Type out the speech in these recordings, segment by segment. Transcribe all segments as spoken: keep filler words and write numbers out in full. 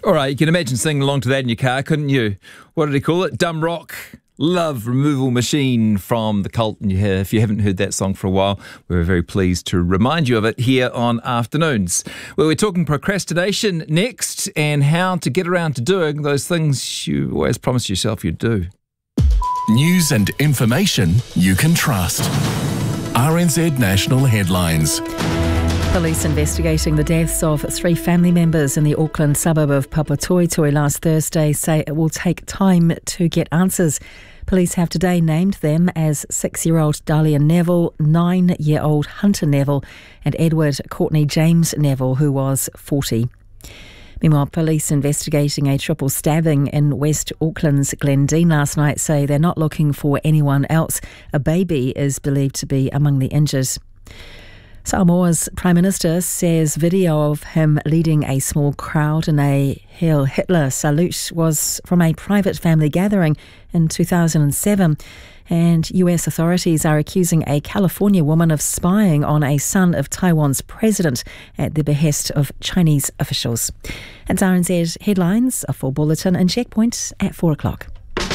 All right, you can imagine singing along to that in your car, couldn't you? What did he call it? Dumb Rock. Love Removal Machine from The Cult. And if you haven't heard that song for a while, we're very pleased to remind you of it here on Afternoons. Well, we're talking procrastination next and how to get around to doing those things you always promised yourself you'd do. News and information you can trust. R N Z National Headlines. Police investigating the deaths of three family members in the Auckland suburb of Papatoetoe last Thursday say it will take time to get answers. Police have today named them as six-year-old Dahlia Neville, nine-year-old Hunter Neville and Edward Courtney James Neville, who was forty. Meanwhile, police investigating a triple stabbing in West Auckland's Glendine last night say they're not looking for anyone else. A baby is believed to be among the injured. Samoa's Prime Minister says video of him leading a small crowd in a Heil Hitler salute was from a private family gathering in two thousand seven. And U S authorities are accusing a California woman of spying on a son of Taiwan's president at the behest of Chinese officials. It's R N Z Headlines, a full bulletin and checkpoint at four o'clock.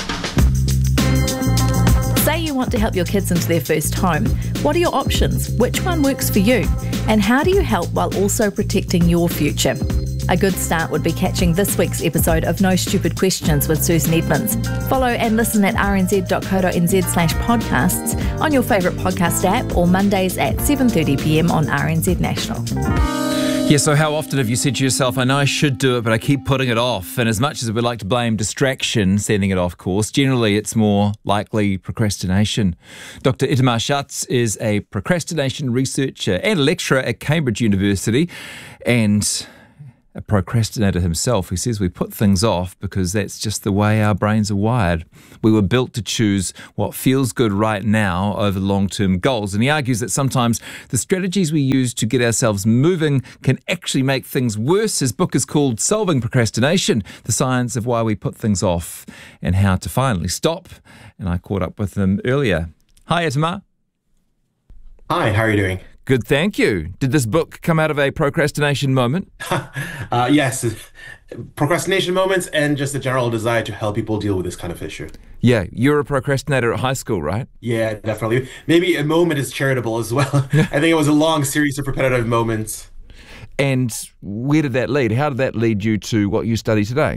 Say you want to help your kids into their first home. What are your options? Which one works for you? And how do you help while also protecting your future? A good start would be catching this week's episode of No Stupid Questions with Susan Edmonds. Follow and listen at rnz.co.nz slash podcasts on your favourite podcast app or Mondays at seven thirty p m on R N Z National. Yeah, so how often have you said to yourself, I know I should do it, but I keep putting it off? And as much as we like to blame distraction, sending it off course, generally it's more likely procrastination. Doctor Itamar Schatz is a procrastination researcher and a lecturer at Cambridge University and a procrastinator himself. He says we put things off because that's just the way our brains are wired. We were built to choose what feels good right now over long-term goals. And he argues that sometimes the strategies we use to get ourselves moving can actually make things worse. His book is called Solving Procrastination, The Science of Why We Put Things Off and How to Finally Stop. And I caught up with him earlier. Hi, Itamar. Hi, how are you doing? Good, thank you. Did this book come out of a procrastination moment? uh, yes, procrastination moments and just a general desire to help people deal with this kind of issue. Yeah, you're a procrastinator at high school, right? Yeah, definitely. Maybe a moment is charitable as well. I think it was a long series of repetitive moments. And where did that lead? How did that lead you to what you study today?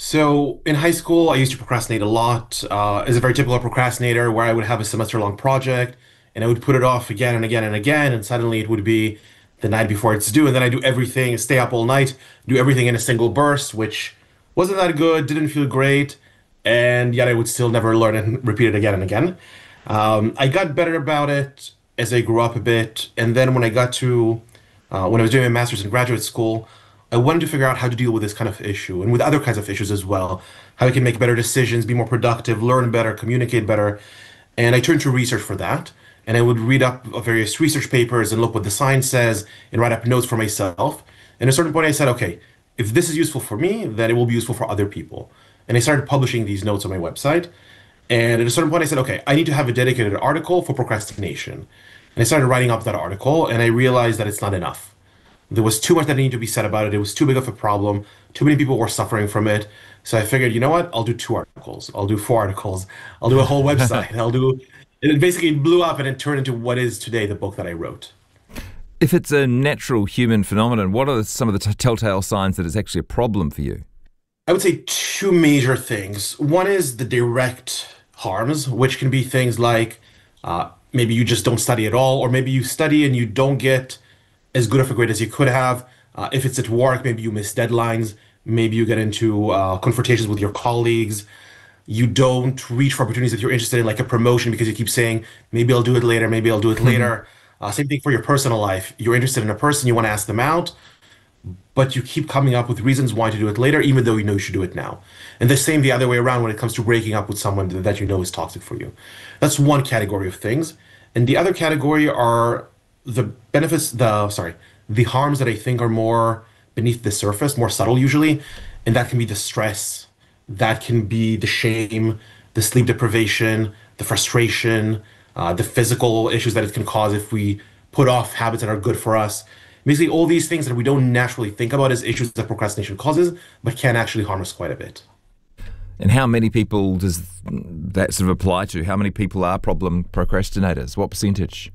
So in high school, I used to procrastinate a lot. Uh, as a very typical procrastinator where I would have a semester-long project, and I would put it off again and again and again, and suddenly it would be the night before it's due, and then I do everything, stay up all night, do everything in a single burst, which wasn't that good, didn't feel great, and yet I would still never learn and repeat it again and again. Um, I got better about it as I grew up a bit, and then when I got to, uh, when I was doing my master's in graduate school, I wanted to figure out how to deal with this kind of issue, and with other kinds of issues as well, how I can make better decisions, be more productive, learn better, communicate better, and I turned to research for that. And I would read up various research papers and look what the science says and write up notes for myself. And at a certain point I said, okay, if this is useful for me, then it will be useful for other people. And I started publishing these notes on my website. And at a certain point I said, okay, I need to have a dedicated article for procrastination. And I started writing up that article and I realized that it's not enough. There was too much that needed to be said about it. It was too big of a problem. Too many people were suffering from it. So I figured, you know what? I'll do two articles. I'll do four articles. I'll do a whole website. I'll do... It basically blew up and it turned into what is today the book that I wrote. If it's a natural human phenomenon, what are some of the t- telltale signs that it's actually a problem for you? I would say two major things. One is the direct harms, which can be things like uh, maybe you just don't study at all, or maybe you study and you don't get as good of a grade as you could have. Uh, if it's at work, maybe you miss deadlines, maybe you get into uh, confrontations with your colleagues. You don't reach for opportunities that you're interested in, like a promotion, because you keep saying, maybe I'll do it later, maybe I'll do it later. Uh, same thing for your personal life. You're interested in a person, you want to ask them out, but you keep coming up with reasons why to do it later, even though you know you should do it now. And the same the other way around when it comes to breaking up with someone that you know is toxic for you. That's one category of things. And the other category are the benefits, the, sorry, the harms that I think are more beneath the surface, more subtle usually, and that can be the stress. That can be the shame, the sleep deprivation, the frustration, uh, the physical issues that it can cause if we put off habits that are good for us. Basically, all these things that we don't naturally think about as issues that procrastination causes, but can actually harm us quite a bit. And how many people does that sort of apply to? How many people are problem procrastinators? What percentage?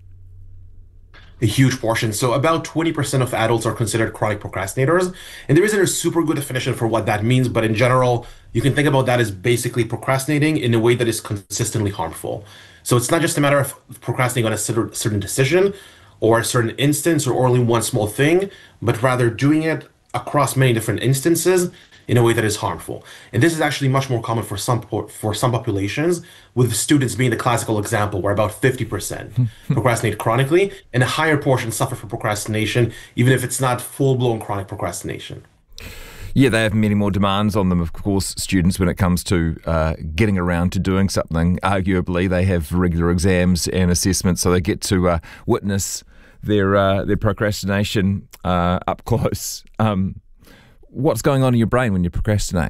A huge portion. So about twenty percent of adults are considered chronic procrastinators. And there isn't a super good definition for what that means, but in general, you can think about that as basically procrastinating in a way that is consistently harmful. So it's not just a matter of procrastinating on a certain decision or a certain instance or only one small thing, but rather doing it across many different instances in a way that is harmful. And this is actually much more common for some for some populations, with students being the classical example, where about fifty percent procrastinate chronically, and a higher portion suffer from procrastination, even if it's not full-blown chronic procrastination. Yeah, they have many more demands on them, of course, students, when it comes to uh, getting around to doing something. Arguably, they have regular exams and assessments, so they get to uh, witness their uh, their procrastination uh, up close. Um, what's going on in your brain when you procrastinate?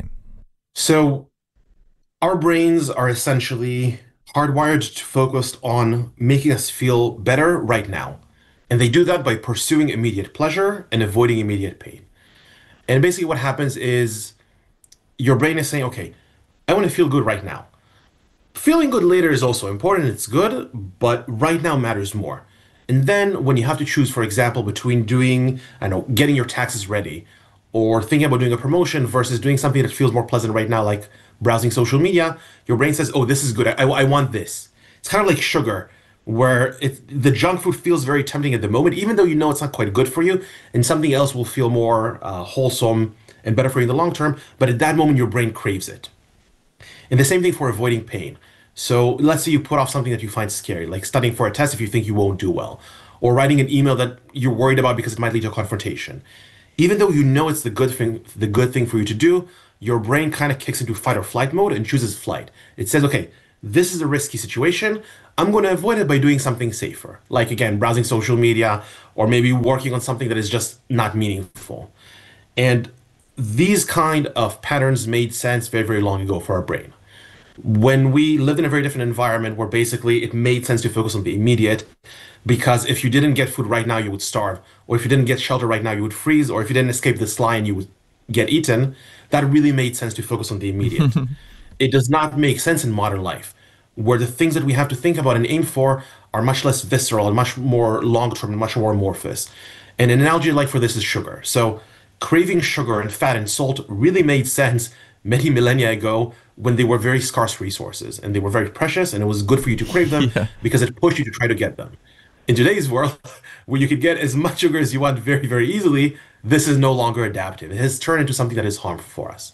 So our brains are essentially hardwired to focus on making us feel better right now. And they do that by pursuing immediate pleasure and avoiding immediate pain. And basically what happens is your brain is saying, okay, I want to feel good right now. Feeling good later is also important, it's good, but right now matters more. And then when you have to choose, for example, between doing, I don't know, getting your taxes ready or thinking about doing a promotion versus doing something that feels more pleasant right now, like browsing social media, your brain says, oh, this is good, I, I want this. It's kind of like sugar, where it, the junk food feels very tempting at the moment, even though you know it's not quite good for you, and something else will feel more uh, wholesome and better for you in the long term, but at that moment your brain craves it. And the same thing for avoiding pain. So let's say you put off something that you find scary, like studying for a test if you think you won't do well, or writing an email that you're worried about because it might lead to a confrontation. Even though you know it's the good thing, the good thing for you to do, your brain kind of kicks into fight or flight mode and chooses flight. It says, okay, this is a risky situation. I'm going to avoid it by doing something safer, like, again, browsing social media or maybe working on something that is just not meaningful. And these kind of patterns made sense very, very long ago for our brain. When we lived in a very different environment where basically it made sense to focus on the immediate, because if you didn't get food right now, you would starve, or if you didn't get shelter right now, you would freeze, or if you didn't escape this lion, you would get eaten, that really made sense to focus on the immediate. It does not make sense in modern life, where the things that we have to think about and aim for are much less visceral and much more long-term and much more amorphous. And an analogy I like for this is sugar. So craving sugar and fat and salt really made sense many millennia ago when they were very scarce resources and they were very precious, and it was good for you to crave them yeah. because it pushed you to try to get them. In today's world, where you could get as much sugar as you want very, very easily, this is no longer adaptive. It has turned into something that is harmful for us.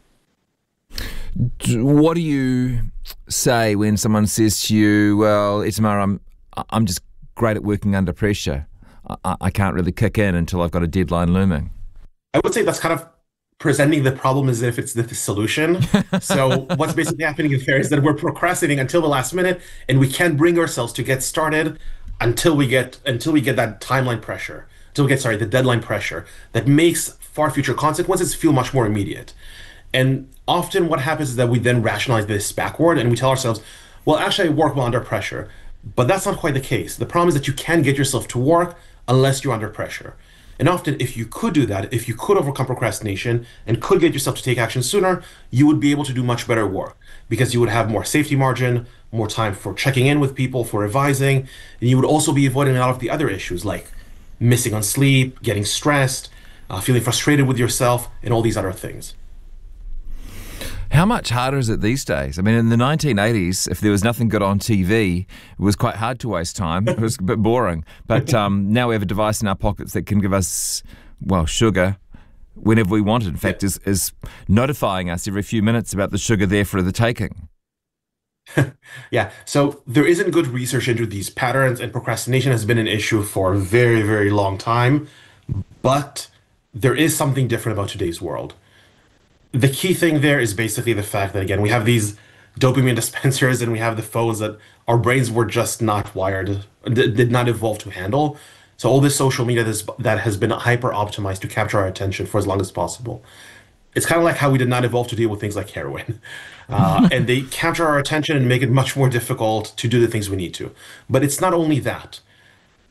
What do you say when someone says to you, well, Itamar, I'm, I'm just great at working under pressure. I, I can't really kick in until I've got a deadline looming? I would say that's kind of presenting the problem as if it's the solution. So what's basically happening there is that we're procrastinating until the last minute, and we can't bring ourselves to get started until we get until we get that timeline pressure, until we get, sorry, the deadline pressure that makes far future consequences feel much more immediate. And often what happens is that we then rationalize this backward and we tell ourselves, well, actually I work well under pressure. But that's not quite the case. The problem is that you can't get yourself to work unless you're under pressure. And often if you could do that, if you could overcome procrastination and could get yourself to take action sooner, you would be able to do much better work because you would have more safety margin, more time for checking in with people, for revising, and you would also be avoiding a lot of the other issues like missing on sleep, getting stressed, uh, feeling frustrated with yourself, and all these other things. How much harder is it these days? I mean, in the nineteen eighties, if there was nothing good on T V, it was quite hard to waste time. It was a bit boring. But um, now we have a device in our pockets that can give us, well, sugar whenever we want it. In fact, is, is notifying us every few minutes about the sugar there for the taking. Yeah, so there isn't good research into these patterns, and procrastination has been an issue for a very, very long time. But there is something different about today's world. The key thing there is basically the fact that, again, we have these dopamine dispensers and we have the phones that our brains were just not wired, did not evolve to handle. So all this social media that has been hyper optimized to capture our attention for as long as possible. It's kind of like how we did not evolve to deal with things like heroin. Uh, and they capture our attention and make it much more difficult to do the things we need to. But it's not only that.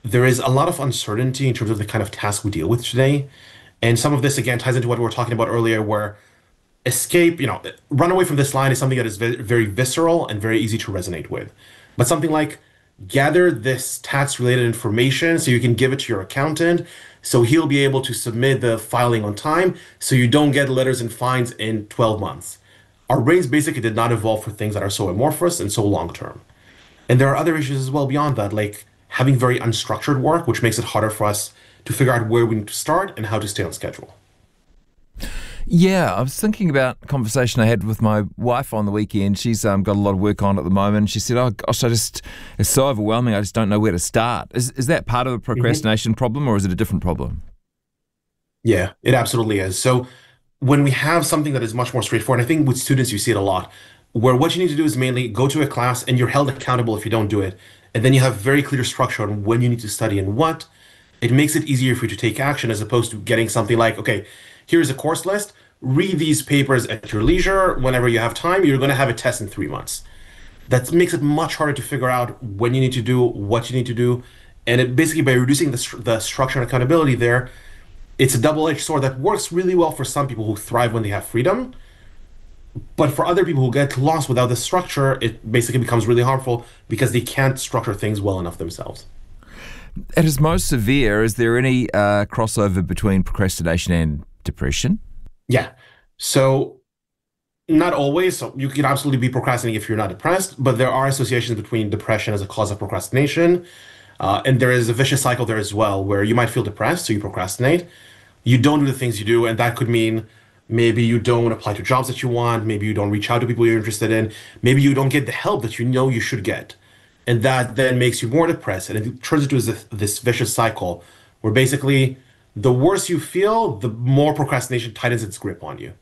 there is a lot of uncertainty in terms of the kind of task we deal with today. And some of this, again, ties into what we were talking about earlier, where escape, you know, run away from this line is something that is very, very visceral and very easy to resonate with. But something like gather this tax-related information so you can give it to your accountant, so he'll be able to submit the filing on time, so you don't get letters and fines in twelve months. Our brains basically did not evolve for things that are so amorphous and so long-term. And there are other issues as well beyond that, like having very unstructured work, which makes it harder for us to figure out where we need to start and how to stay on schedule. Yeah, I was thinking about a conversation I had with my wife on the weekend. She's um, got a lot of work on at the moment. She said, oh gosh, I just, it's so overwhelming, I just don't know where to start. Is is that part of the procrastination mm-hmm. problem, or is it a different problem? Yeah, it absolutely is. So when we have something that is much more straightforward, I think with students you see it a lot, where what you need to do is mainly go to a class and you're held accountable if you don't do it. And then you have very clear structure on when you need to study and what. It makes it easier for you to take action as opposed to getting something like, okay, here's a course list, read these papers at your leisure. Whenever you have time, you're going to have a test in three months. That makes it much harder to figure out when you need to do, what you need to do. And it basically, by reducing the, stru- the structure and accountability there, it's a double-edged sword that works really well for some people who thrive when they have freedom. But for other people who get lost without the structure, it basically becomes really harmful because they can't structure things well enough themselves. At its most severe, is there any uh, crossover between procrastination and depression? Yeah. So not always. So you can absolutely be procrastinating if you're not depressed, but there are associations between depression as a cause of procrastination. Uh, and there is a vicious cycle there as well, where you might feel depressed, so you procrastinate. You don't do the things you do, and that could mean maybe you don't apply to jobs that you want. Maybe you don't reach out to people you're interested in. Maybe you don't get the help that you know you should get. And that then makes you more depressed. And it turns into this, this vicious cycle where basically the worse you feel, the more procrastination tightens its grip on you.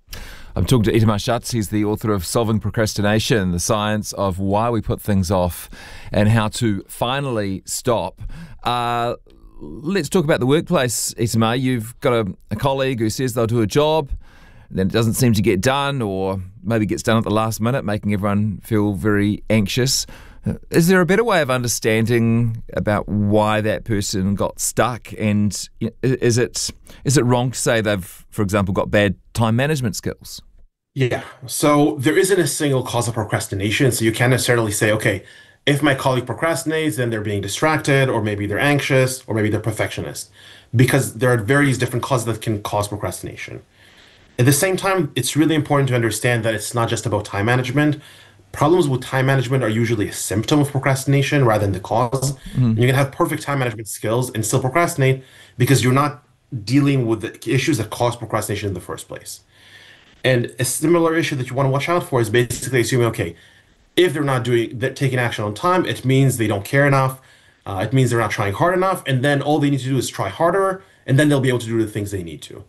I'm talking to Itamar Schatz. He's the author of Solving Procrastination, the science of why we put things off and how to finally stop. Uh, let's talk about the workplace, Itamar. You've got a, a colleague who says they'll do a job, then it doesn't seem to get done, or maybe gets done at the last minute, making everyone feel very anxious. Is there a better way of understanding about why that person got stuck? And is it is it wrong to say they've, for example, got bad time management skills? Yeah. So there isn't a single cause of procrastination. So you can't necessarily say, okay, if my colleague procrastinates, then they're being distracted, or maybe they're anxious, or maybe they're perfectionist, because there are various different causes that can cause procrastination. At the same time, it's really important to understand that it's not just about time management. Problems with time management are usually a symptom of procrastination rather than the cause. Mm-hmm. You can have perfect time management skills and still procrastinate because you're not dealing with the issues that cause procrastination in the first place. And a similar issue that you want to watch out for is basically assuming, okay, if they're not doing, they're taking action on time, it means they don't care enough. Uh, it means they're not trying hard enough. And then all they need to do is try harder, and then they'll be able to do the things they need to.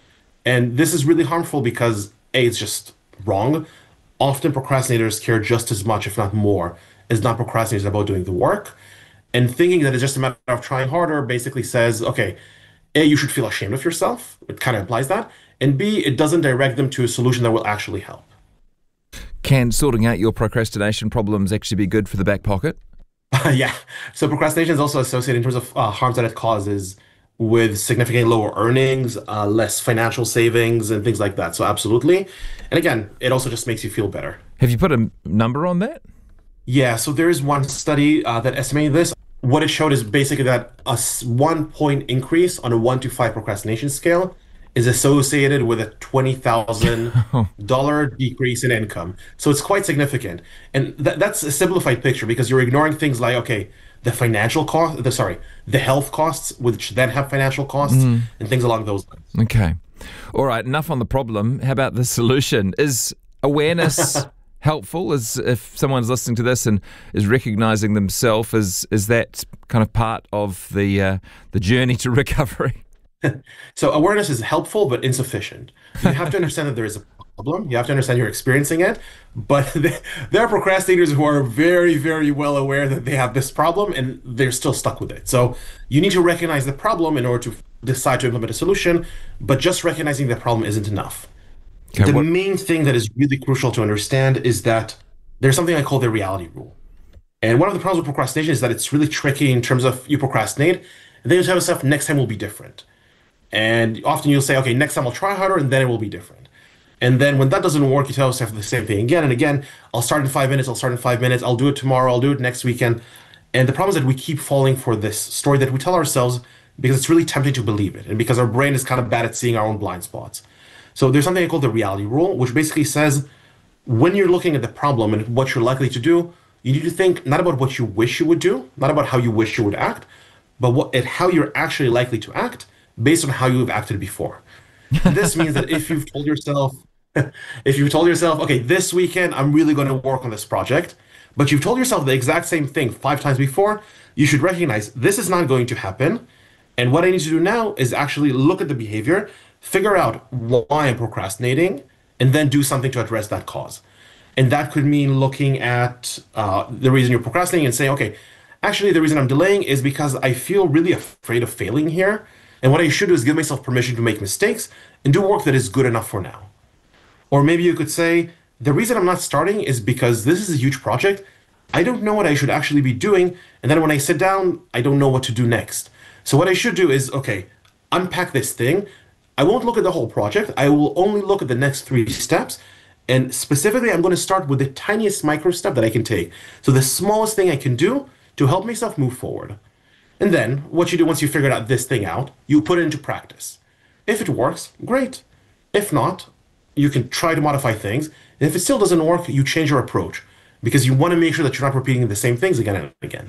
And this is really harmful because A, it's just wrong. Often procrastinators care just as much, if not more, as non-procrastinators about doing the work. And thinking that it's just a matter of trying harder basically says, okay, A, you should feel ashamed of yourself. It kind of implies that. And B, it doesn't direct them to a solution that will actually help. Can sorting out your procrastination problems actually be good for the back pocket? Yeah. So procrastination is also associated in terms of uh, harms that it causes with significantly lower earnings, uh, less financial savings, and things like that. So absolutely. And again, it also just makes you feel better. Have you put a number on that? Yeah, so there is one study uh, that estimated this. What it showed is basically that a one point increase on a one to five procrastination scale is associated with a twenty thousand dollars decrease in income. So it's quite significant. And th- that's a simplified picture because you're ignoring things like, okay, the financial cost, the sorry, the health costs, which then have financial costs, mm. and things along those lines. Okay. All right, enough on the problem. How about the solution? Is awareness helpful? Is if someone's listening to this and is recognizing themselves, is is that kind of part of the uh, the journey to recovery? So awareness is helpful but insufficient. You have to understand that there is a problem. You have to understand you're experiencing it. But there are procrastinators who are very, very well aware that they have this problem and they're still stuck with it. So you need to recognize the problem in order to decide to implement a solution. But just recognizing the problem isn't enough. Okay, the what? main thing that is really crucial to understand is that there's something I call the reality rule. And one of the problems with procrastination is that it's really tricky in terms of you procrastinate, and then you tell yourself next time will be different. And often you'll say, okay, next time I'll try harder and then it will be different. And then when that doesn't work, you tell yourself the same thing again and again. I'll start in five minutes, I'll start in five minutes, I'll do it tomorrow, I'll do it next weekend. And the problem is that we keep falling for this story that we tell ourselves because it's really tempting to believe it and because our brain is kind of bad at seeing our own blind spots. So there's something called the reality rule, which basically says when you're looking at the problem and what you're likely to do, you need to think not about what you wish you would do, not about how you wish you would act, but what, at how you're actually likely to act based on how you've acted before. This means that if you've told yourself, if you've told yourself, okay, this weekend I'm really going to work on this project, but you've told yourself the exact same thing five times before, you should recognize this is not going to happen. And what I need to do now is actually look at the behavior, figure out why I'm procrastinating, and then do something to address that cause. And that could mean looking at uh, the reason you're procrastinating and saying, okay, actually the reason I'm delaying is because I feel really afraid of failing here. And what I should do is give myself permission to make mistakes and do work that is good enough for now. Or maybe you could say, the reason I'm not starting is because this is a huge project. I don't know what I should actually be doing. And then when I sit down, I don't know what to do next. So what I should do is, okay, unpack this thing. I won't look at the whole project. I will only look at the next three steps. And specifically, I'm going to start with the tiniest micro step that I can take. So the smallest thing I can do to help myself move forward. And then what you do once you figured out this thing out, you put it into practice. If it works, great. If not, you can try to modify things. And if it still doesn't work, you change your approach because you want to make sure that you're not repeating the same things again and again.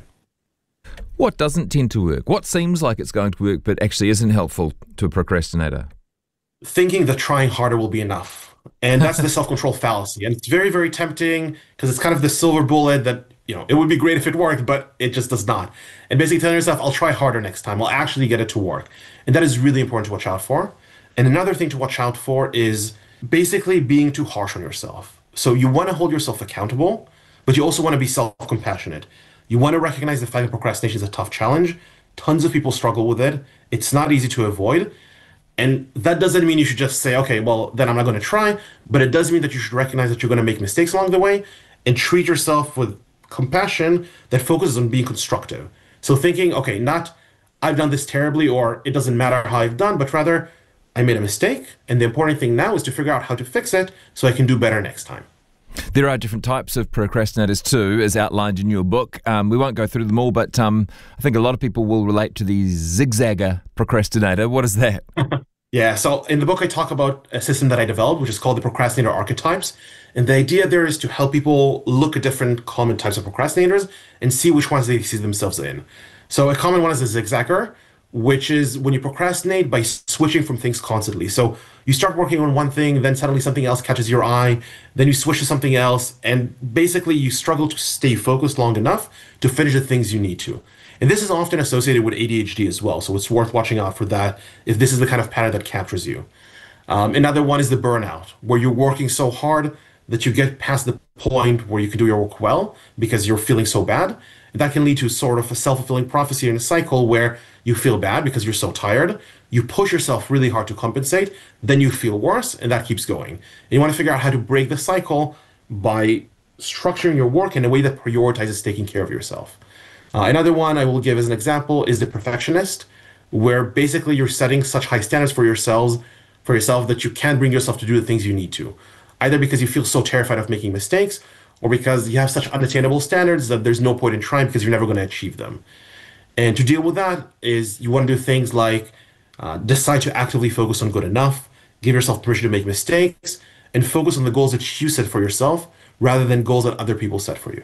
What doesn't tend to work? What seems like it's going to work but actually isn't helpful to a procrastinator? Thinking that trying harder will be enough. And that's the self-control fallacy. And it's very, very tempting because it's kind of the silver bullet that, you know, it would be great if it worked, but it just does not. And basically telling yourself, I'll try harder next time. I'll actually get it to work. And that is really important to watch out for. And another thing to watch out for is basically being too harsh on yourself. So you want to hold yourself accountable, but you also want to be self-compassionate. You want to recognize the fact that procrastination is a tough challenge. Tons of people struggle with it. It's not easy to avoid. And that doesn't mean you should just say, okay, well, then I'm not going to try. But it does mean that you should recognize that you're going to make mistakes along the way and treat yourself with compassion that focuses on being constructive. So thinking, okay, not I've done this terribly or it doesn't matter how I've done, but rather I made a mistake. And the important thing now is to figure out how to fix it so I can do better next time. There are different types of procrastinators too, as outlined in your book. Um, we won't go through them all, but um, I think a lot of people will relate to the zigzagger procrastinator. What is that? Yeah, so in the book, I talk about a system that I developed, which is called the procrastinator archetypes. And the idea there is to help people look at different common types of procrastinators and see which ones they see themselves in. So a common one is a zigzagger, which is when you procrastinate by switching from things constantly. So you start working on one thing, then suddenly something else catches your eye, then you switch to something else, and basically you struggle to stay focused long enough to finish the things you need to. And this is often associated with A D H D as well, so it's worth watching out for that if this is the kind of pattern that captures you. Um, another one is the burnout, where you're working so hard that you get past the point where you can do your work well because you're feeling so bad. That can lead to sort of a self-fulfilling prophecy in a cycle where you feel bad because you're so tired. You push yourself really hard to compensate, then you feel worse, and that keeps going. And you want to figure out how to break the cycle by structuring your work in a way that prioritizes taking care of yourself. Uh, another one I will give as an example is the perfectionist, where basically you're setting such high standards for yourselves, for yourself that you can't bring yourself to do the things you need to, either because you feel so terrified of making mistakes or because you have such unattainable standards that there's no point in trying because you're never going to achieve them. And to deal with that is you want to do things like uh, decide to actively focus on good enough, give yourself permission to make mistakes, and focus on the goals that you set for yourself rather than goals that other people set for you.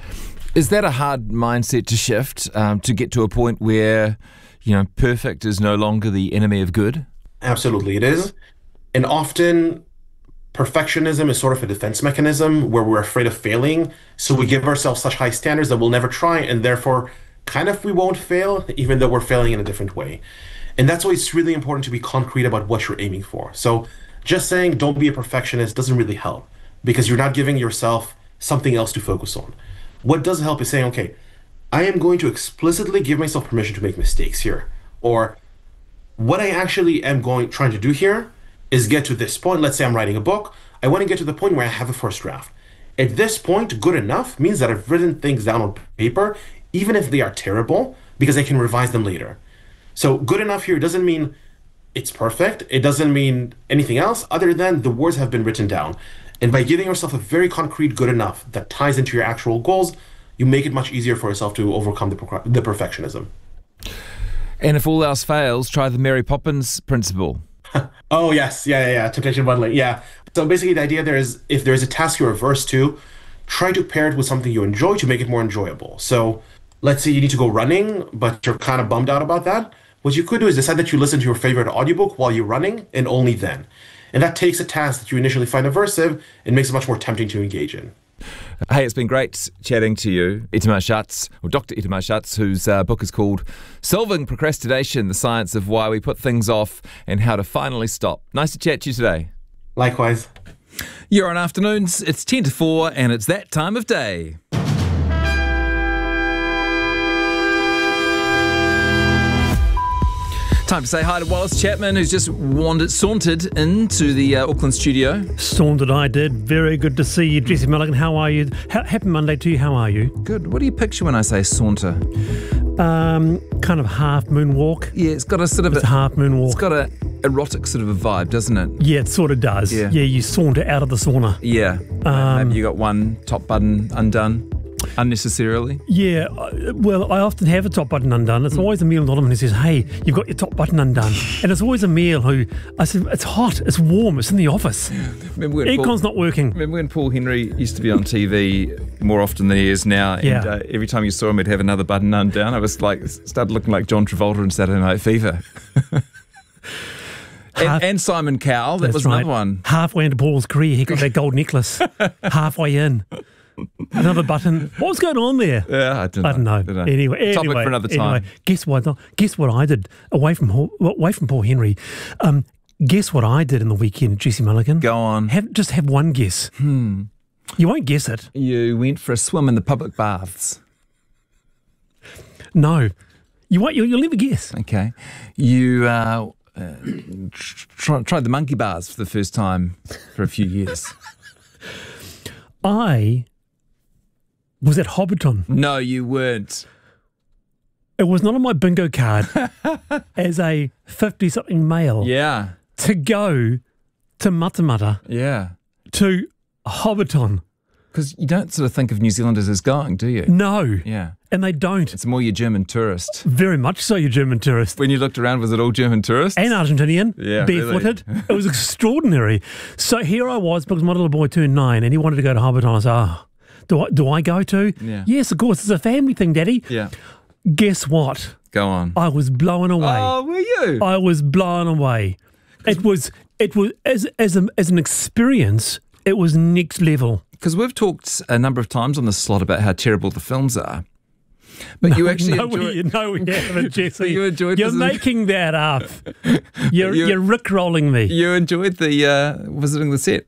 Is that a hard mindset to shift, um, to get to a point where, you know, perfect is no longer the enemy of good? Absolutely, it is. And often perfectionism is sort of a defense mechanism where we're afraid of failing. So we give ourselves such high standards that we'll never try, and therefore kind of we won't fail, even though we're failing in a different way. And that's why it's really important to be concrete about what you're aiming for. So just saying don't be a perfectionist doesn't really help because you're not giving yourself something else to focus on. What does help is saying, okay, I am going to explicitly give myself permission to make mistakes here. Or what I actually am going trying to do here is get to this point. Let's say I'm writing a book. I want to get to the point where I have a first draft. At this point, good enough means that I've written things down on paper, even if they are terrible, because I can revise them later. So good enough here doesn't mean it's perfect. It doesn't mean anything else other than the words have been written down. And by giving yourself a very concrete good enough that ties into your actual goals, you make it much easier for yourself to overcome the, pro- the perfectionism. And if all else fails, try the Mary Poppins principle. Oh, yes. Yeah, yeah, yeah. Temptation bundling. Yeah. So basically the idea there is if there's a task you're averse to, try to pair it with something you enjoy to make it more enjoyable. So let's say you need to go running, but you're kind of bummed out about that. What you could do is decide that you listen to your favorite audiobook while you're running, and only then. And that takes a task that you initially find aversive and makes it much more tempting to engage in. Hey, it's been great chatting to you, Itamar Schatz, or Doctor Itamar Schatz, whose uh, book is called Solving Procrastination, the Science of Why We Put Things Off and How to Finally Stop. Nice to chat to you today. Likewise. You're on Afternoons. It's ten to four and it's that time of day. Time to say hi to Wallace Chapman, who's just wandered, sauntered into the uh, Auckland studio. Sauntered I did. Very good to see you, Jesse Mulligan. How are you? Ha- happy Monday to you. How are you? Good. What do you picture when I say saunter? Um, kind of half moon walk. Yeah, it's got a sort of It's a, a half moon walk. it's got a erotic sort of a vibe, doesn't it? Yeah, it sort of does. Yeah. Yeah, you saunter out of the sauna. Yeah. Um, Maybe you got one top button undone unnecessarily. Yeah, I- well, I often have a top button undone. It's always Emil Notterman who says, hey, you've got your top button undone. And it's always Emil who, I said, it's hot, it's warm, it's in the office. Remember when Paul, Aircon's not working. remember when Paul Henry used to be on T V more often than he is now, and Yeah. uh, every time you saw him, he'd have another button undone. I was like, started looking like John Travolta in Saturday Night Fever. and, Half- and Simon Cowell, that That's was right. another one. Halfway into Paul's career, he got that gold necklace. Halfway in. Another button. What's going on there? Yeah, I don't I don't know. Don't know. Anyway, Topic anyway, for another time. Anyway, guess what? Guess what I did away from Hall- away from Paul Henry. Um, guess what I did in the weekend, Jesse Mulligan? Go on. Have just have one guess. Hmm. You won't guess it. You went for a swim in the public baths. No, you won't. You'll, you'll never guess. Okay. You uh, uh, tr- tried the monkey bars for the first time for a few years. I was at Hobbiton. No, you weren't. It was not on my bingo card as a fifty-something male Yeah. to go to Matamata Yeah. to Hobbiton. Because you don't sort of think of New Zealanders as going, do you? No, Yeah. and they don't. It's more your German tourist. Very much so, you German tourist. When you looked around, was it all German tourists? And Argentinian, Yeah, barefooted. It was extraordinary. So here I was, because my little boy turned nine and he wanted to go to Hobbiton. I said, oh, do I, do I go to? Yeah. Yes, of course. It's a family thing, Daddy. Yeah. Guess what? Go on. I was blown away. Oh, were you? I was blown away. It was, it was as, as, a, as an experience, it was next level. Because we've talked a number of times on this slot about how terrible the films are. But you actually no, enjoy we, no, we haven't, Jesse. You enjoyed You're this- making that up. You're, You- you're rickrolling me. You enjoyed the uh, visiting the set.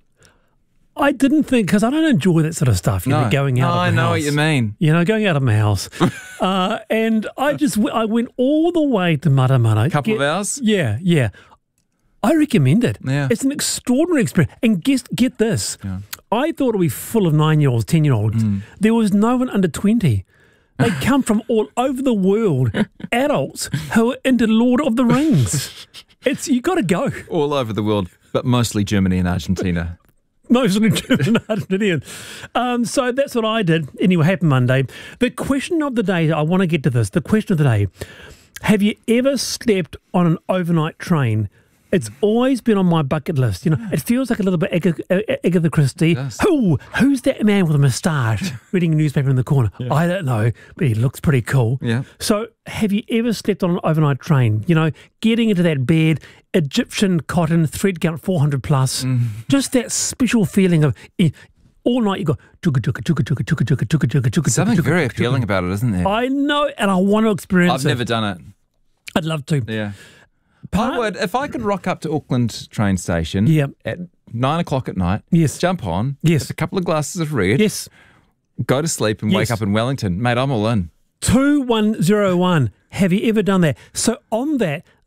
I didn't think, because I don't enjoy that sort of stuff, you know, No. going out No, of I the know house. what you mean. You know, going out of my house. uh, and I just, w- I went all the way to Matamata. Couple Get- of hours? Yeah, yeah. I recommend it. Yeah. It's an extraordinary experience. And guess, get this. I thought it would be full of nine-year-olds, ten-year-olds. Mm. There was no one under twenty. They come from all over the world, adults who are into Lord of the Rings. It's you got to go. All over the world, but mostly Germany and Argentina. Mostly German Argentinian. Um, so that's what I did. Anyway, happy Monday. The question of the day, I want to get to this. The question of the day, have you ever slept on an overnight train? It's always been on my bucket list. You know, it feels like a little bit Ag- Agatha Christie. does. Who? Who's that man with a moustache reading a newspaper in the corner? I don't know, but he looks pretty cool. Yeah. So have you ever slept on an overnight train? You know, getting into that bed, Egyptian cotton, thread count four hundred plus, just that special feeling of eh, all night you go, tuka tuka tuka tuka tuka tuka tuka tuka tuka. Something tuka, very tuka, appealing tuka. about it, isn't there? I know, and I want to experience I've it. never done it. I'd love to. Yeah. Part- I would, if I could rock up to Auckland train station Yeah. at nine o'clock at night, Yes. jump on, Yes. with a couple of glasses of red, Yes. go to sleep and wake Yes. up in Wellington. Mate, I'm all in. two one zero one. Have you ever done that? So on that,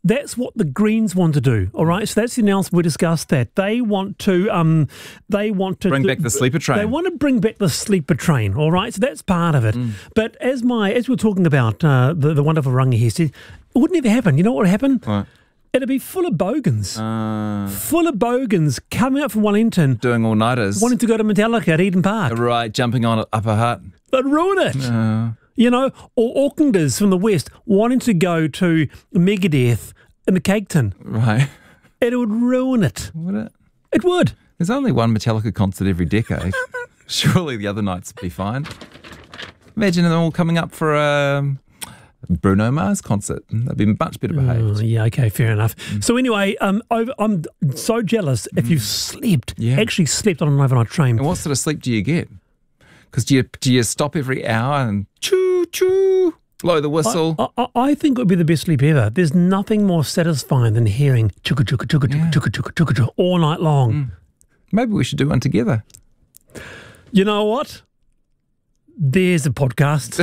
That's what the Greens want to do, all right? So that's the announcement. We discussed that. They want to um, they want to Bring back the sleeper train. They want to bring back the sleeper train, all right? So that's part of it. Mm. But as my as we were talking about, uh, the, the wonderful Rangi here said, it would never happen. You know what would happen? What? It'd be full of bogans. Uh, full of bogans coming up from Wellington. Doing all-nighters. Wanting to go to Metallica at Eden Park. Right, jumping on Upper Hutt. They'd ruin it. Uh, you know, or Aucklanders from the West wanting to go to Megadeth in the Cake Tin. Right. It would ruin it. Would it? It would. There's only one Metallica concert every decade. Surely the other nights would be fine. Imagine them all coming up for a Bruno Mars concert. They'd be much better behaved. Oh, yeah, okay, fair enough. Mm. So anyway, um, over, I'm so jealous if you've slept, Yeah. actually slept on an overnight train. And what sort of sleep do you get? Because do you, do you stop every hour and choo, choo, blow the whistle? I, I, I think it would be the best sleep ever. There's nothing more satisfying than hearing chugga chugga chugga chugga chugga chugga chugga chugga all night long. Mm. Maybe we should do one together. You know what? There's a podcast.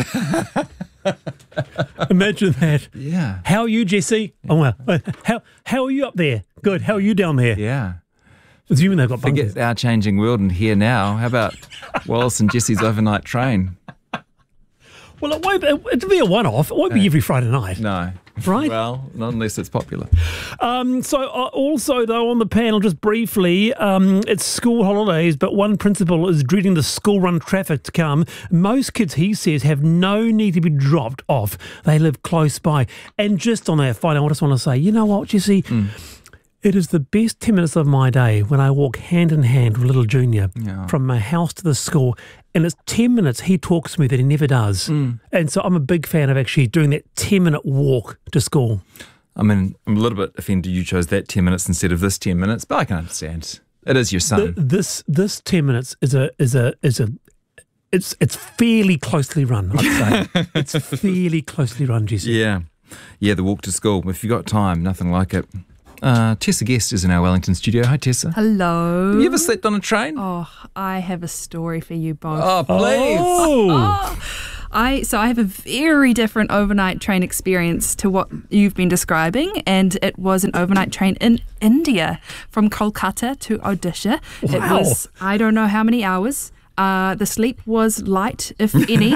Imagine that. Yeah. How are you, Jesse? Oh, well. How how are you up there? Good. How are you down there? Yeah. Assuming they've got bunkers. Forget our changing world and here now. How about Wallace and Jesse's overnight train? Well, it won't. It'll be a one-off. It won't be every Friday night. No. Right? Well, not unless it's popular. Um, so uh, also, though, on the panel, just briefly, um, it's school holidays, but one principal is dreading the school run traffic to come. Most kids, he says, have no need to be dropped off. They live close by. And just on that final, I just want to say, you know what, Jesse? Mm. It is the best ten minutes of my day when I walk hand in hand with little Junior Yeah. from my house to the school. And it's ten minutes he talks to me that he never does. Mm. And so I'm a big fan of actually doing that ten-minute walk to school. I mean, I'm a little bit offended you chose that ten minutes instead of this ten minutes, but I can understand. It is your son. The, this this ten minutes is a is a is a it's it's fairly closely run, I'd say. It's fairly closely run, Jesse. Yeah. Yeah, the walk to school. If you've got time, nothing like it. Uh, Tessa Guest is in our Wellington studio. Hi, Tessa. Hello. Have you ever slept on a train? Oh, I have a story for you both. Oh, please. Oh. Oh. I so I have a very different overnight train experience to what you've been describing, and it was an overnight train in India from Kolkata to Odisha. Wow. It was I don't know how many hours. Uh, the sleep was light, if any.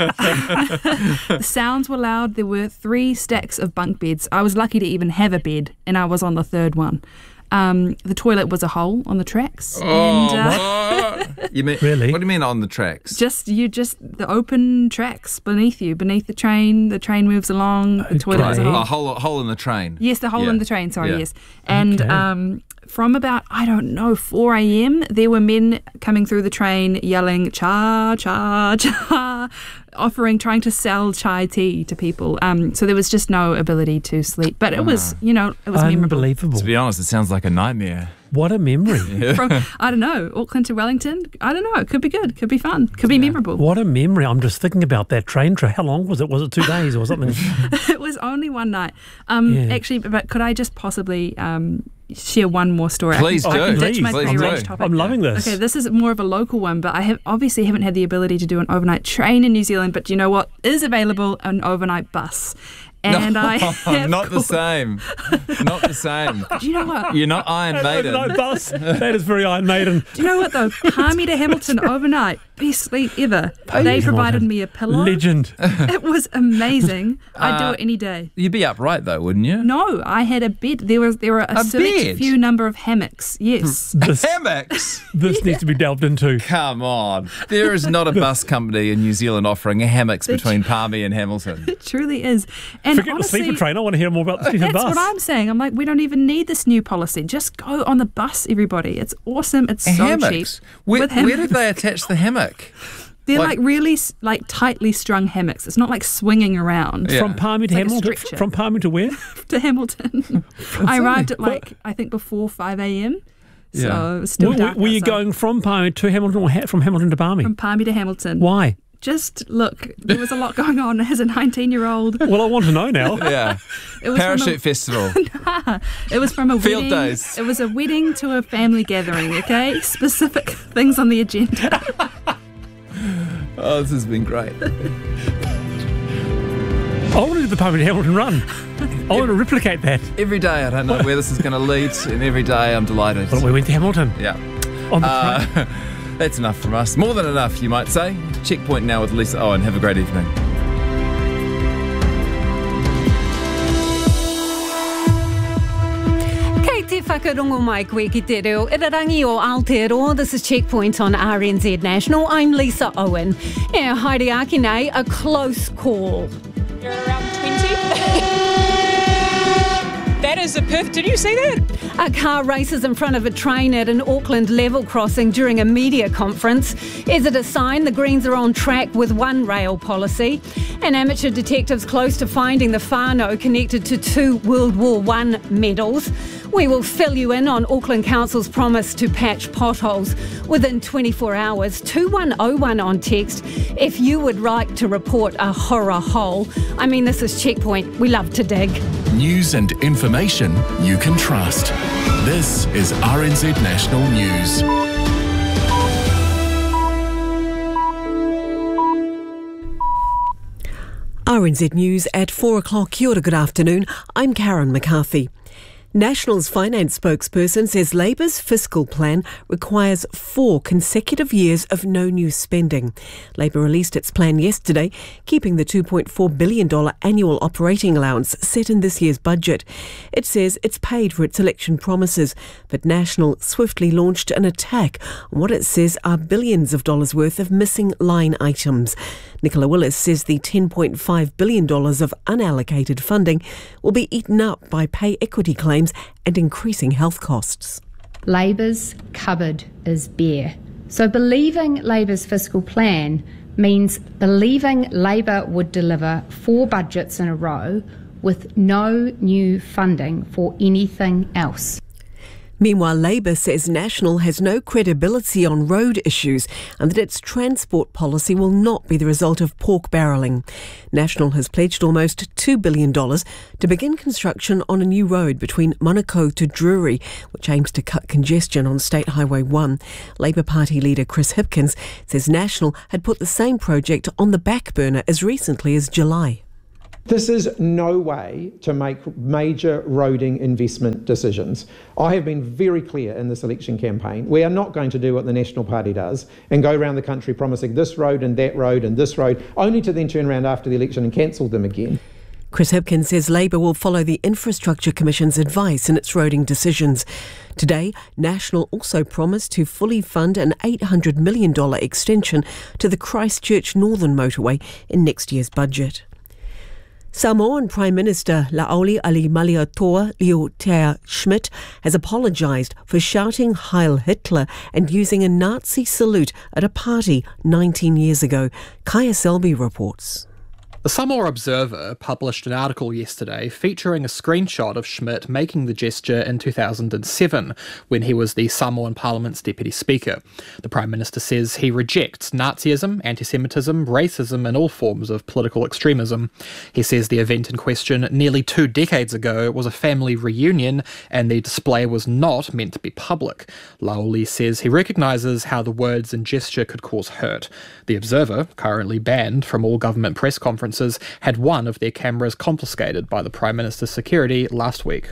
The sounds were loud. There were three stacks of bunk beds. I was lucky to even have a bed, and I was on the third one. Um, the toilet was a hole on the tracks. Oh, and, uh, what? You mean, Really? What do you mean on the tracks? just you just the open tracks beneath you, beneath the train. The train moves along. The toilet was a Okay. hole. a hole, hole in the train. Yes, the hole Yeah. in the train. Sorry, Yeah. yes. And Okay. um, from about, I don't know, four a.m., there were men coming through the train yelling, cha, cha, cha, offering, trying to sell chai tea to people. Um, so there was just no ability to sleep. But it was, you know, it was memorable. Unbelievable. To be honest, it sounds like a nightmare. What a memory. From, I don't know, Auckland to Wellington, I don't know, it could be good, could be fun, could be memorable. What a memory. I'm just thinking about that train trip. How long was it? Was it two days or something? It was only one night. Um, Yeah. Actually, but could I just possibly um, share one more story? Please I can, do. I can ditch my Please prearranged do. topic. I'm loving this. Okay, this is more of a local one, but I have obviously haven't had the ability to do an overnight train in New Zealand. But do you know what is available? An overnight bus. And no, I have not the called- same. Not the same. Do you know what? You're not Iron Maiden. No bus. That is very Iron Maiden. Do you know what though? Palmy to Hamilton overnight, best sleep ever. They to provided Hamilton. me a pillow. Legend. It was amazing. I'd do Uh, it any day. You'd be upright though, wouldn't you? No, I had a bed. There was there were a, A select bed? few number of hammocks. Yes. This, Hammocks. this needs to be delved into. Come on. There is not a bus company in New Zealand offering hammocks They between Palmy and Hamilton. It truly is. And Forget honestly, the sleeper train. I want to hear more about the sleeper that's bus. what I'm saying. I'm like, we don't even need this new policy. Just go on the bus, everybody. It's awesome. It's so hammocks. cheap. Where, With where did hammocks. they attach the hammock? They're like- like, really s- like tightly strung hammocks. It's not like swinging around Yeah. From Palmy to It's like a Hamilton. stretcher. From Palmy to where? to Hamilton. I arrived at like, I think before five a.m. So Yeah. it was still Were, dark were you outside. going from Palmy to Hamilton or ha- from Hamilton to Palmy? From Palmy to Hamilton. Why? Just look, there was a lot going on as a nineteen-year-old. Well, I want to know now. Yeah. It was Parachute from Festival. a, it was from a Field wedding. days. It was a wedding to a family gathering. Okay, specific things on the agenda. Oh, this has been great. I want to do the Parliament Hamilton run. I want to replicate that. Every day I don't know where this is going to lead, and every day I'm delighted. Well, we went to Hamilton. Yeah. On the Uh, train. that's enough from us. More than enough, you might say. Checkpoint now with Lisa Owen. Have a great evening. Kei te whakarongo mai koe ki te reo. Irarangi o Aotearoa. This is Checkpoint on R N Z National. I'm Lisa Owen. Yeah, haere ake nei, a close call. You're around twenty. That is a perf. Did you see that? A car races in front of a train at an Auckland level crossing during a media conference. Is it a sign the Greens are on track with one rail policy? And amateur detectives close to finding the whānau connected to two World War One medals. We will fill you in on Auckland Council's promise to patch potholes within twenty-four hours. two one oh one on text if you would like to report a horror hole. I mean, this is Checkpoint. We love to dig. News and information you can trust. This is R N Z National News. R N Z News at four o'clock. Kia ora, good afternoon. I'm Karen McCarthy. National's finance spokesperson says Labour's fiscal plan requires four consecutive years of no new spending. Labour released its plan yesterday, keeping the two point four billion dollars annual operating allowance set in this year's budget. It says it's paid for its election promises, but National swiftly launched an attack on what it says are billions of dollars worth of missing line items. Nicola Willis says the ten point five billion dollars of unallocated funding will be eaten up by pay equity claims and increasing health costs. Labour's cupboard is bare. So believing Labour's fiscal plan means believing Labour would deliver four budgets in a row with no new funding for anything else. Meanwhile, Labour says National has no credibility on road issues and that its transport policy will not be the result of pork barrelling. National has pledged almost two billion dollars to begin construction on a new road between Manukau to Drury, which aims to cut congestion on State Highway one. Labour Party leader Chris Hipkins says National had put the same project on the back burner as recently as July. This is no way to make major roading investment decisions. I have been very clear in this election campaign. We are not going to do what the National Party does and go around the country promising this road and that road and this road, only to then turn around after the election and cancel them again. Chris Hipkins says Labour will follow the Infrastructure Commission's advice in its roading decisions. Today, National also promised to fully fund an eight hundred million dollars extension to the Christchurch Northern Motorway in next year's budget. Samoan Prime Minister La'auli Alimaliatoa Leo Schmidt has apologised for shouting Heil Hitler and using a Nazi salute at a party nineteen years ago. Kaya Selby reports. The Samoa Observer published an article yesterday featuring a screenshot of Schmidt making the gesture in two thousand seven when he was the Samoan Parliament's Deputy Speaker. The Prime Minister says he rejects Nazism, anti-Semitism, racism and all forms of political extremism. He says the event in question nearly two decades ago was a family reunion and the display was not meant to be public. La'auli says he recognises how the words and gesture could cause hurt. The Observer, currently banned from all government press conferences, had one of their cameras confiscated by the Prime Minister's security last week.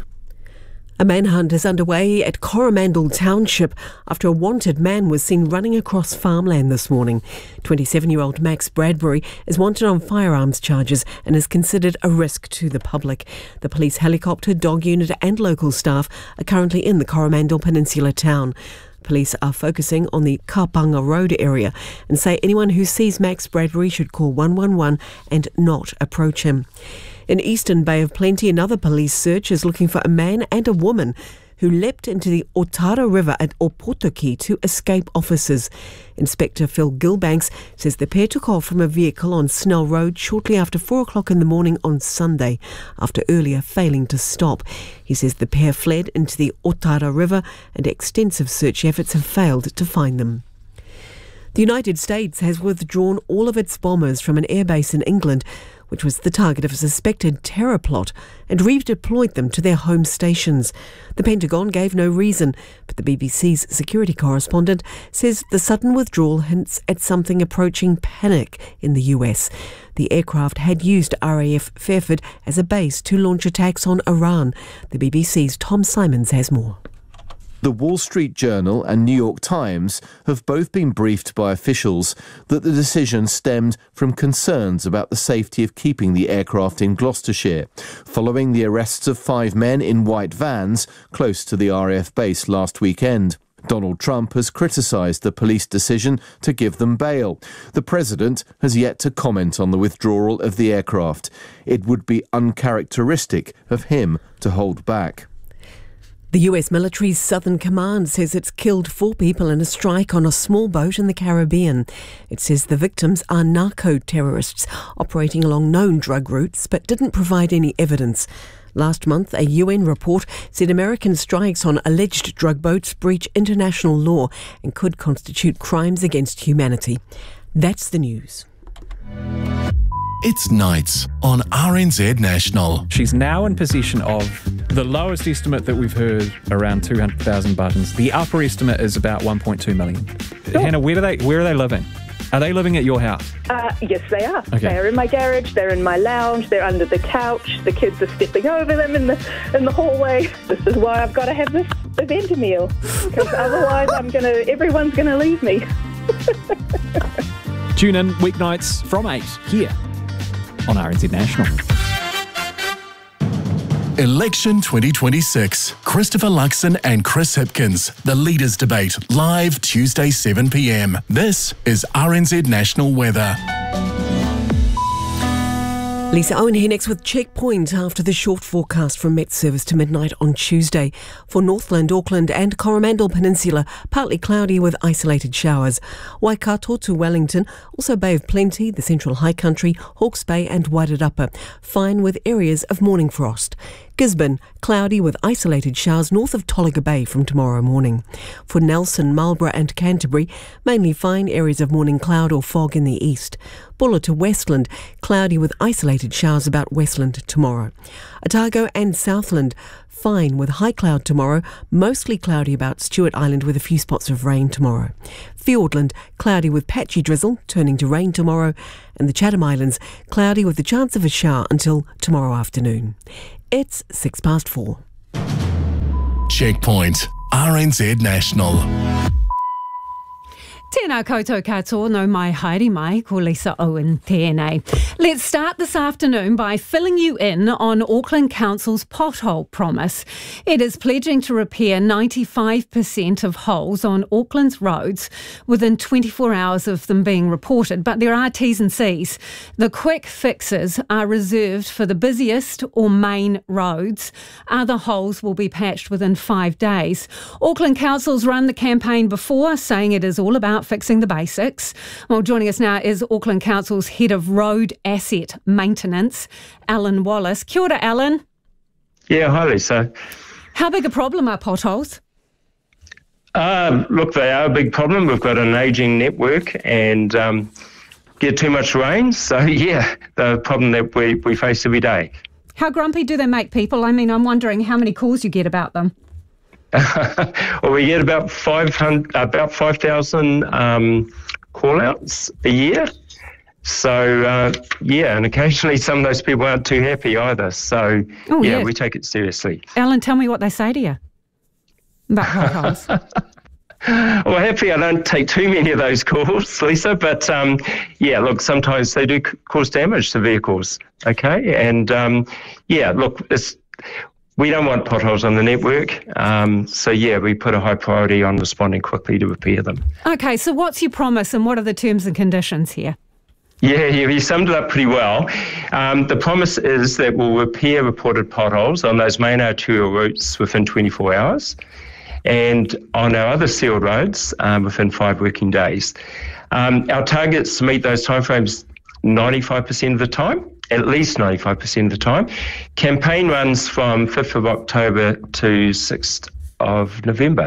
A manhunt is underway at Coromandel Township after a wanted man was seen running across farmland this morning. twenty-seven-year-old Max Bradbury is wanted on firearms charges and is considered a risk to the public. The police helicopter, dog unit and local staff are currently in the Coromandel Peninsula town. Police are focusing on the Kapanga Road area and say anyone who sees Max Bradbury should call one one one and not approach him. In Eastern Bay of Plenty, another police search is looking for a man and a woman who leapt into the Otara River at Opotoki to escape officers. Inspector Phil Gilbanks says the pair took off from a vehicle on Snell Road shortly after four o'clock in the morning on Sunday, after earlier failing to stop. He says the pair fled into the Otara River and extensive search efforts have failed to find them. The United States has withdrawn all of its bombers from an airbase in England, which was the target of a suspected terror plot, and redeployed them to their home stations. The Pentagon gave no reason, but the B B C's security correspondent says the sudden withdrawal hints at something approaching panic in the U S. The aircraft had used R A F Fairford as a base to launch attacks on Iran. The B B C's Tom Simons has more. The Wall Street Journal and New York Times have both been briefed by officials that the decision stemmed from concerns about the safety of keeping the aircraft in Gloucestershire, following the arrests of five men in white vans close to the R A F base last weekend. Donald Trump has criticised the police decision to give them bail. The president has yet to comment on the withdrawal of the aircraft. It would be uncharacteristic of him to hold back. The U S military's Southern Command says it's killed four people in a strike on a small boat in the Caribbean. It says the victims are narco-terrorists operating along known drug routes, but didn't provide any evidence. Last month, a U N report said American strikes on alleged drug boats breach international law and could constitute crimes against humanity. That's the news. It's Nights on R N Z National. She's now in possession of the lowest estimate that we've heard, around two hundred thousand buttons. The upper estimate is about one point two million. Sure. Hannah, where are they, where are they living? Are they living at your house? Uh, yes, they are. Okay. They are in my garage, they're in my lounge, they're under the couch, the kids are stepping over them in the in the hallway. This is why I've got to have this event meal, because otherwise I'm gonna, everyone's going to leave me. Tune in weeknights from eight here on R N Z National. Election twenty twenty-six. Christopher Luxon and Chris Hipkins. The Leaders Debate. Live Tuesday seven p m. This is R N Z National Weather. Lisa Owen here next with Checkpoint after the short forecast from Met Service to midnight on Tuesday. For Northland, Auckland and Coromandel Peninsula, partly cloudy with isolated showers. Waikato to Wellington, also Bay of Plenty, the Central High Country, Hawke's Bay and Wairarapa. Fine with areas of morning frost. Gisborne, cloudy with isolated showers north of Tolaga Bay from tomorrow morning. For Nelson, Marlborough and Canterbury, mainly fine, areas of morning cloud or fog in the east. Buller to Westland, cloudy with isolated showers about Westland tomorrow. Otago and Southland, fine with high cloud tomorrow, mostly cloudy about Stewart Island with a few spots of rain tomorrow. Fiordland, cloudy with patchy drizzle, turning to rain tomorrow. And the Chatham Islands, cloudy with the chance of a shower until tomorrow afternoon. It's six past four. Checkpoint, R N Z National. Tēnā koutou katoa, no mai haere mai, ko Lisa Owen tēnei. Let's start this afternoon by filling you in on Auckland Council's pothole promise. It is pledging to repair ninety-five percent of holes on Auckland's roads within twenty-four hours of them being reported, but there are T's and C's. The quick fixes are reserved for the busiest or main roads. Other holes will be patched within five days. Auckland Council's run the campaign before, saying it is all about fixing the basics. Well, joining us now is Auckland Council's Head of Road Asset Maintenance, Alan Wallace. Kia ora, Alan. Yeah, hi Lisa. How big a problem are potholes? Um, look, they are a big problem. We've got an ageing network and um, get too much rain. So, yeah, they're a problem that we, we face every day. How grumpy do they make people? I mean, I'm wondering how many calls you get about them. Well, we get about five hundred, about five thousand um, call-outs a year. So, uh, yeah, and occasionally some of those people aren't too happy either. So, oh, yeah, yeah, we take it seriously. Alan, tell me what they say to you about potholes. Well, happily I don't take too many of those calls, Lisa, but um, yeah, look, sometimes they do c- cause damage to vehicles, okay? And um, yeah, look, it's, we don't want potholes on the network, um, so yeah, we put a high priority on responding quickly to repair them. Okay, so what's your promise and what are the terms and conditions here? Yeah, yeah, you summed it up pretty well. Um, the promise is that we'll repair reported potholes on those main arterial routes within twenty-four hours. And on our other sealed roads um, within five working days. Um, our target's to meet those timeframes ninety-five percent of the time, at least ninety-five percent of the time. Campaign runs from fifth of October to sixth of November.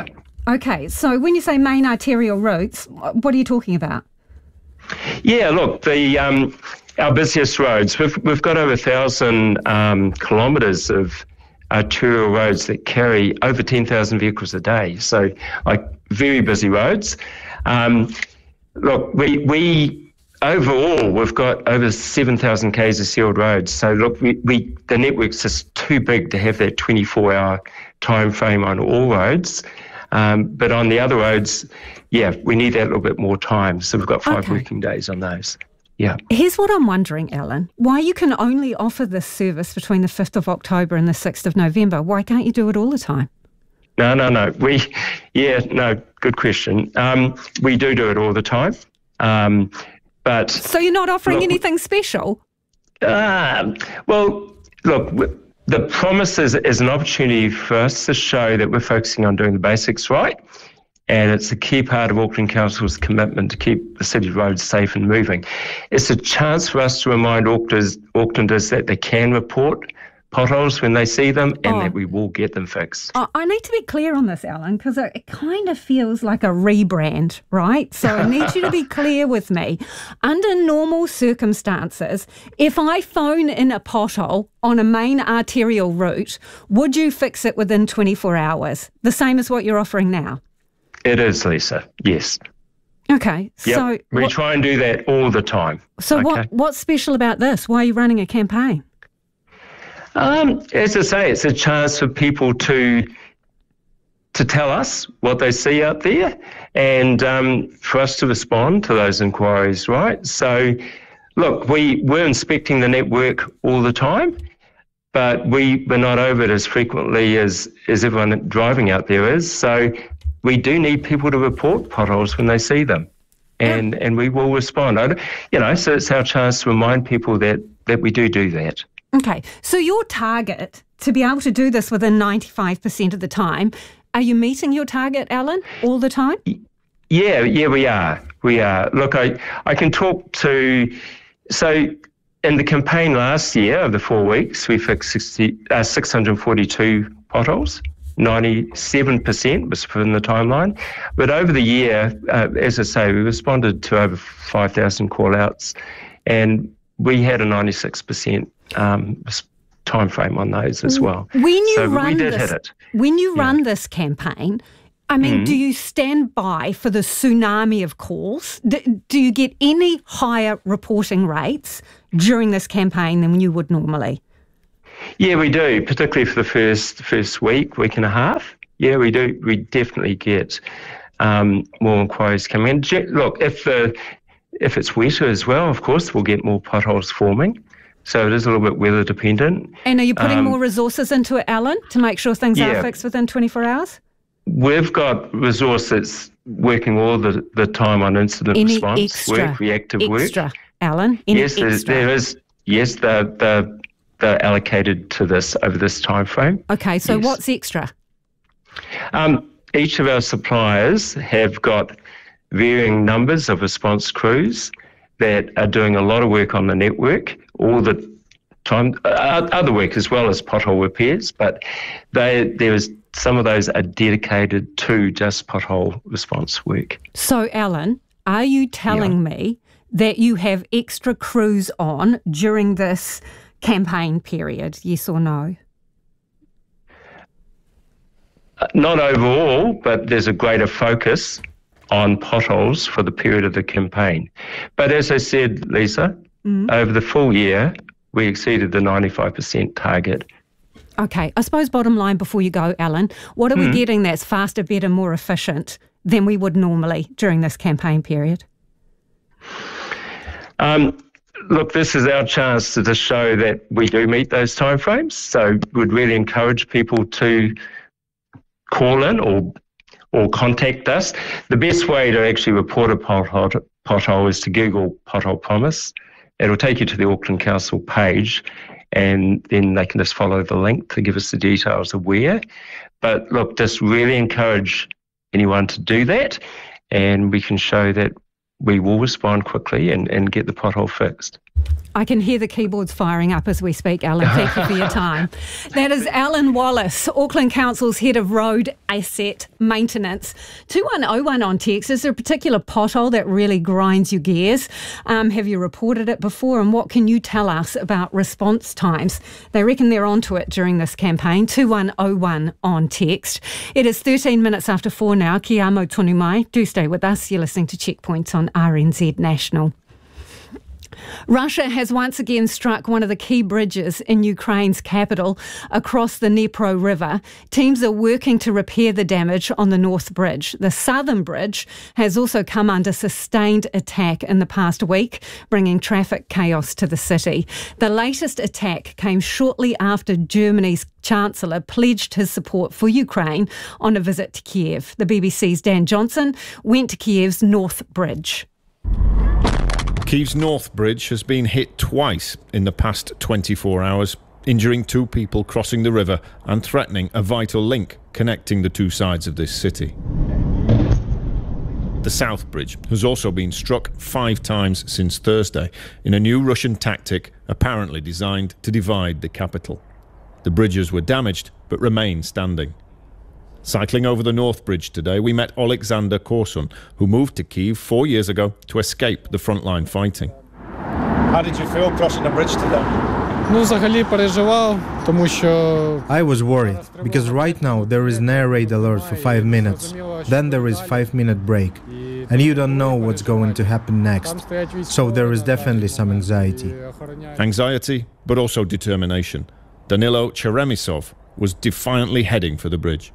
Okay, so when you say main arterial routes, what are you talking about? Yeah, look, the um, our busiest roads, we've, we've got over one thousand um, kilometres of arterial roads that carry over ten thousand vehicles a day. So, like, very busy roads. Um, look, we we overall, we've got over seven thousand k's of sealed roads. So, look, we, we the network's just too big to have that twenty-four hour time frame on all roads. Um, but on the other roads, yeah, we need that little bit more time. So we've got five Okay. working days on those. Yeah. Here's what I'm wondering, Alan. Why you can only offer this service between the fifth of October and the sixth of November? Why can't you do it all the time? No, no, no. We, yeah, no, good question. Um, we do do it all the time. Um, but So you're not offering look, anything special? Uh, well, look, w- the promise is, is an opportunity for us to show that we're focusing on doing the basics right. And it's a key part of Auckland Council's commitment to keep the city roads safe and moving. It's a chance for us to remind Aucklanders, Aucklanders that they can report potholes when they see them and Oh. that we will get them fixed. I I need to be clear on this, Alan, because it, it kind of feels like a rebrand, right? So I need you to be clear with me. Under normal circumstances, if I phone in a pothole on a main arterial route, would you fix it within twenty-four hours? The same as what you're offering now? It is, Lisa. Yes. Okay. Yep. So we what, try and do that all the time. so okay? what, what's special about this? Why are you running a campaign? Um, as I say, it's a chance for people to to tell us what they see out there, and um, for us to respond to those inquiries. Right. So, look, we we're inspecting the network all the time, but we we're not over it as frequently as as everyone driving out there is. So, we do need people to report potholes when they see them, and and we will respond. I, don't- you know, so it's our chance to remind people that that we do do that. Okay, so your target to be able to do this within ninety-five percent of the time, are you meeting your target, Alan, all the time? Yeah, yeah, we are. We are. Look, I, I can talk to, so in the campaign last year of the four weeks, we fixed sixty, uh, six hundred forty-two potholes. ninety-seven percent was within the timeline. But over the year, uh, as I say, we responded to over five thousand call-outs, and we had a ninety-six percent um, time frame on those as well. When you so run we did this, hit it. when you run this campaign, I mean, Mhm. do you stand by for the tsunami of calls? Do, do you get any higher reporting rates during this campaign than you would normally? Yeah, we do, particularly for the first first week, week and a half. Yeah, we do. We definitely get um, more inquiries coming in. Ge- Look, if the if it's wetter as well, of course, we'll get more potholes forming. So it is a little bit weather dependent. And are you putting Um, more resources into it, Alan, to make sure things yeah. are fixed within twenty-four hours? We've got resources working all the, the time on incident Any response extra, work, reactive extra, work. Alan? Any yes, there, extra? there is. Yes, they're, they're, they're allocated to this over this time frame. Okay, so Yes. what's extra? Um, each of our suppliers have got varying numbers of response crews that are doing a lot of work on the network all the time, uh, other work as well as pothole repairs, but they, there is some of those are dedicated to just pothole response work. So, Alan, are you telling me that you have extra crews on during this campaign period, yes or no? Uh, Not overall, but there's a greater focus on potholes for the period of the campaign. But as I said, Lisa, Mm. over the full year, we exceeded the ninety-five percent target. Okay, I suppose bottom line before you go, Alan, what are we Mhm. getting that's faster, better, more efficient than we would normally during this campaign period? Um, look, this is our chance to just show that we do meet those timeframes. So we'd really encourage people to call in or or contact us. The best way to actually report a pothole, pothole is to Google Pothole Promise. It'll take you to the Auckland Council page, and then they can just follow the link to give us the details of where. But look, just really encourage anyone to do that, and we can show that we will respond quickly and, and get the pothole fixed. I can hear the keyboards firing up as we speak, Alan. Thank you for your time. That is Alan Wallace, Auckland Council's Head of Road Asset Maintenance. two one oh one on text. Is there a particular pothole that really grinds your gears? Um, have you reported it before? And what can you tell us about response times? They reckon they're onto it during this campaign. two one oh one on text. It is thirteen minutes after four now. Ki amo tonu mai. Do stay with us. You're listening to Checkpoints on R N Z National. Russia has once again struck one of the key bridges in Ukraine's capital across the Dnipro River. Teams are working to repair the damage on the North Bridge. The Southern Bridge has also come under sustained attack in the past week, bringing traffic chaos to the city. The latest attack came shortly after Germany's Chancellor pledged his support for Ukraine on a visit to Kiev. The B B C's Dan Johnson went to Kiev's North Bridge. Kiev's North Bridge has been hit twice in the past twenty-four hours, injuring two people crossing the river and threatening a vital link connecting the two sides of this city. The South Bridge has also been struck five times since Thursday in a new Russian tactic apparently designed to divide the capital. The bridges were damaged but remain standing. Cycling over the North Bridge today, we met Alexander Korsun, who moved to Kiev four years ago to escape the frontline fighting. How did you feel crossing the bridge today? I was worried, because right now there is an air raid alert for five minutes, then there is five minute break, and you don't know what's going to happen next, so there is definitely some anxiety. Anxiety, but also determination. Danilo Cheremisov was defiantly heading for the bridge.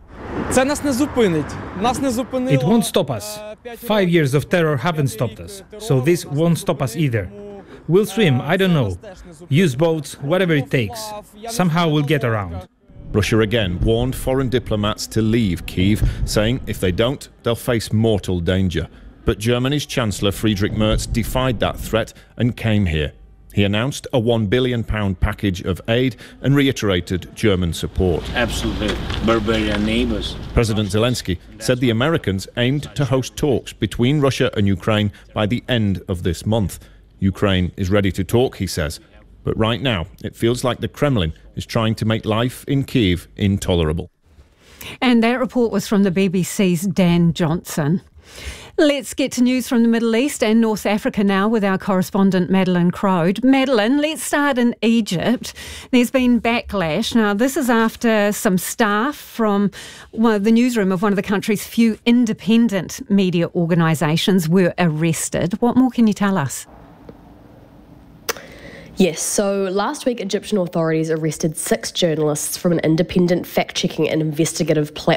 It won't stop us. Five years of terror haven't stopped us, so this won't stop us either. We'll swim, I don't know, use boats, whatever it takes. Somehow we'll get around. Russia again warned foreign diplomats to leave Kyiv, saying if they don't, they'll face mortal danger. But Germany's Chancellor Friedrich Merz defied that threat and came here. He announced a one billion pounds package of aid and reiterated German support. Absolutely barbarian neighbors. President Zelensky said the Americans aimed to host talks between Russia and Ukraine by the end of this month. Ukraine is ready to talk, he says. But right now, it feels like the Kremlin is trying to make life in Kyiv intolerable. And that report was from the B B C's Dan Johnson. Let's get to news from the Middle East and North Africa now with our correspondent Madeline Crode. Madeline, let's start in Egypt. There's been backlash. Now, this is after some staff from well, the newsroom of one of the country's few independent media organisations were arrested. What more can you tell us? Yes, so last week Egyptian authorities arrested six journalists from an independent fact-checking and investigative platform